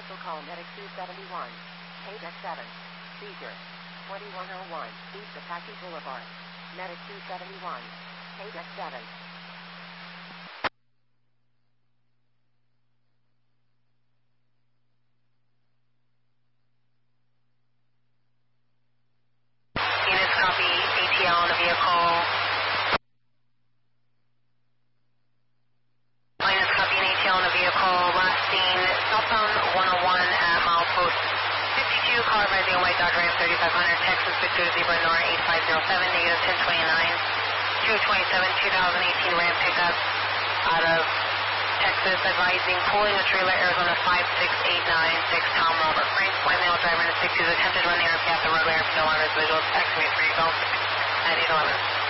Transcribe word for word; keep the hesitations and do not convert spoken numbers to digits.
cancel call Medic two seventy-one. K D E C seven. Seizure. twenty-one oh one. East Apache Boulevard. Medic two seventy-one. K D E C seven. Units copy. A T L on the vehicle. Minus copy an A T L on the vehicle. Last seen southbound one oh one at milepost fifty-two. Car rising white Dodge Ram thirty-five hundred. Texas Victor Zebra Nora eight five zero seven. Negative ten twenty-nine. two twenty-seven twenty eighteen Ram pickup out of Texas, advising pulling a trailer, Arizona five six eight nine six, Tom Robert Frank, white male driver in the sixties, attempted running up the roadway, no alarms, visuals, excavator, three, go, at eight eleven.